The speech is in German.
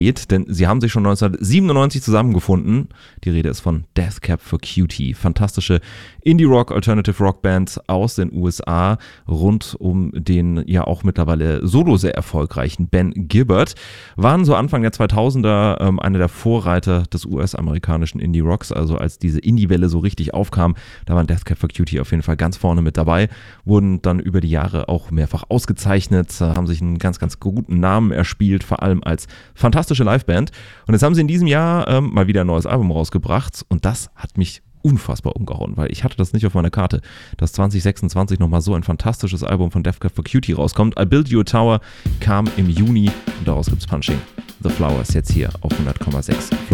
denn sie haben sich schon 1997 zusammengefunden. Die Rede ist von Death Cab for Cutie. Fantastische Indie-Rock, Alternative-Rock-Band aus den USA rund um den ja auch mittlerweile solo sehr erfolgreichen Ben Gibbard. Waren so Anfang der 2000er einer der Vorreiter des US-amerikanischen Indie-Rocks. Also als diese Indie-Welle so richtig aufkam, da waren Death Cab for Cutie auf jeden Fall ganz vorne mit dabei. Wurden dann über die Jahre auch mehrfach ausgezeichnet, haben sich einen ganz, ganz guten Namen erspielt, vor allem als fantastische Liveband. Und jetzt haben sie in diesem Jahr mal wieder ein neues Album rausgebracht und das hat mich unfassbar umgehauen, weil ich hatte das nicht auf meiner Karte, dass 2026 nochmal so ein fantastisches Album von Death Cab for Cutie rauskommt. I Build You a Tower kam im Juni und daraus gibt's Punching the Flowers jetzt hier auf 100,6.